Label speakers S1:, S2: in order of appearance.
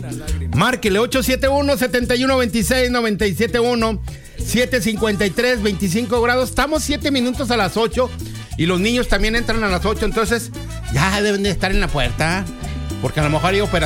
S1: Márquele 871-7126-971, 753, 25 grados. Estamos 7 minutos a las 8 y los niños también entran a las 8, entonces ya deben de estar en la puerta, porque a lo mejor hay operación.